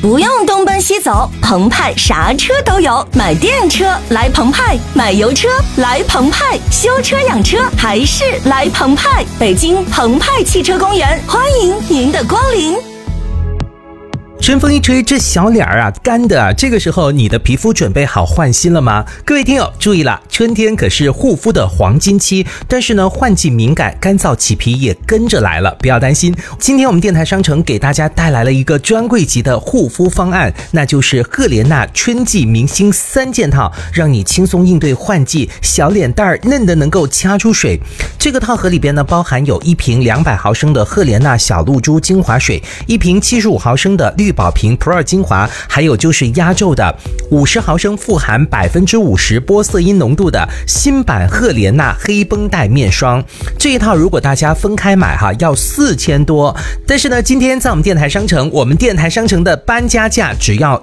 不用东奔西走，澎湃啥车都有。买电车来澎湃，买油车来澎湃，修车养车还是来澎湃。北京澎湃汽车公园，欢迎您的光临。 春风一吹，这小脸啊干的啊，这个时候你的皮肤准备好换新了吗？各位听友注意了，春天可是护肤的黄金期，但是呢换季敏感，干燥起皮也跟着来了，不要担心。今天我们电台商城给大家带来了一个专柜级的护肤方案，那就是赫莲娜春季明星3件套，让你轻松应对换季，小脸蛋儿嫩的能够掐出水。这个套盒里边呢包含有一瓶200毫升的赫莲娜小露珠精华水，一瓶75毫升的绿宝瓶 Pro 精华，还有就是压轴的50毫升富含50%玻色因浓度的新版赫莲娜黑绷带面霜。这一套如果大家分开买要4000多，但是呢今天在我们电台商城，我们电台商城的搬家价只要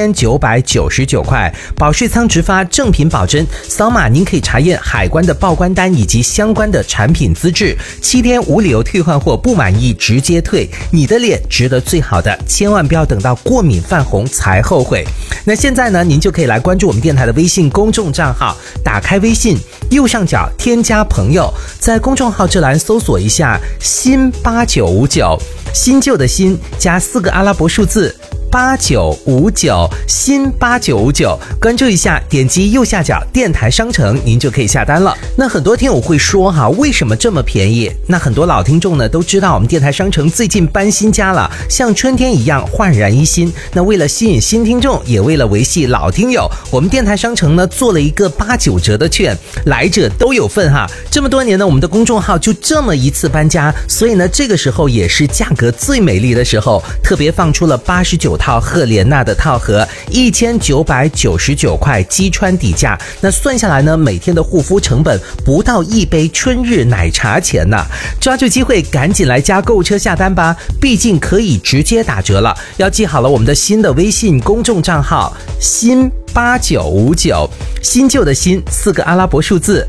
1999块，保税仓直发，正品保真，扫码您可以查验海关的报关单以及相关的产品资质，7天无理由退换货，不满意直接退。你的脸值得最好的，千万不要等到过敏泛红才后悔。那现在呢您就可以来关注我们电台的微信公众账号，打开微信右上角添加朋友，在公众号这栏搜索一下新8959，新旧的新加4个阿拉伯数字8959，新8959，关注一下，点击右下角电台商城，您就可以下单了。那很多听友会说为什么这么便宜？那很多老听众呢都知道我们电台商城最近搬新家了，像春天一样焕然一新。那为了吸引新听众，也为了维系老听友，我们电台商城呢做了一个89折的券，来者都有份哈。这么多年呢，我们的公众号就这么一次搬家，所以呢这个时候也是价格最美丽的时候，特别放出了89套赫莲娜的套盒，1999块击穿底价。那算下来呢，每天的护肤成本不到1杯春日奶茶钱呢。抓住机会，赶紧来加购物车下单吧，毕竟可以直接打折了。要记好了我们的新的微信公众账号新8959，新旧的新4个阿拉伯数字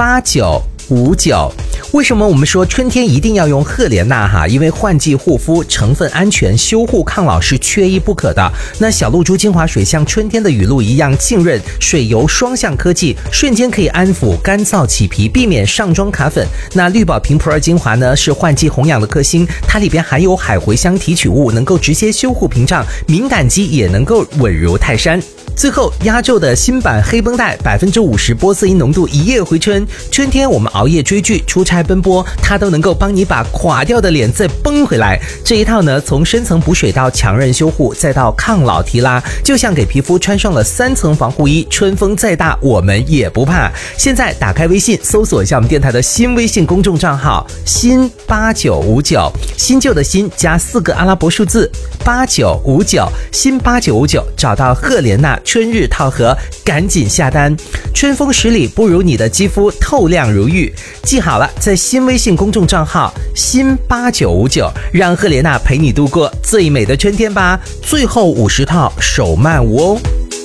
8959。为什么我们说春天一定要用赫莲娜因为换季护肤成分安全，修护抗老是缺一不可的。那小露珠精华水像春天的雨露一样浸润，水油双向科技，瞬间可以安抚干燥起皮，避免上妆卡粉。那绿宝瓶 Pro 精华呢是换季红养的克星，它里边含有海茴香提取物，能够直接修护屏障，敏感肌也能够稳如泰山。最后压轴的新版黑绷带50%玻色因浓度，一夜回春。春天我们熬夜追剧出差奔波，它都能够帮你把垮掉的脸再绷回来。这一套呢从深层补水到强韧修护再到抗老提拉，就像给皮肤穿上了3层防护衣，春风再大我们也不怕。现在打开微信搜索一下我们电台的新微信公众账号新8959，新旧的新加4个阿拉伯数字8959，新8959，找到赫莲娜春日套盒，赶紧下单。春风10里不如你的肌肤透亮如玉。记好了，在新微信公众账号新8959，让赫莲娜陪你度过最美的春天吧。最后50套手慢无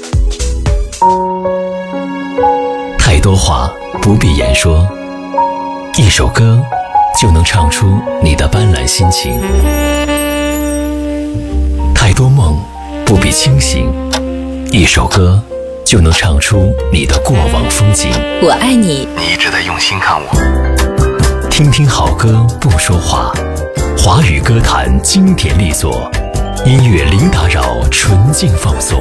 太多话不必言说，一首歌就能唱出你的斑斓心情。太多梦不必清醒，一首歌就能唱出你的过往风景。 我爱你， 你一直在用心看我。听听好歌不说话，华语歌坛经典力作，音乐零打扰，纯净放松。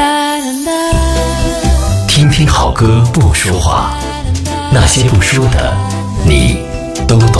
听听好歌不说话，那些不说的你都懂。